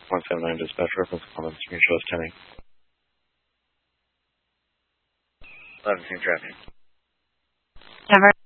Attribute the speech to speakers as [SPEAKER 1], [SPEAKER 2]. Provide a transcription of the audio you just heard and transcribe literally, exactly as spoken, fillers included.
[SPEAKER 1] one seven nine dispatch reference comments. You can show us ten eight. eleven team traffic.
[SPEAKER 2] Denver.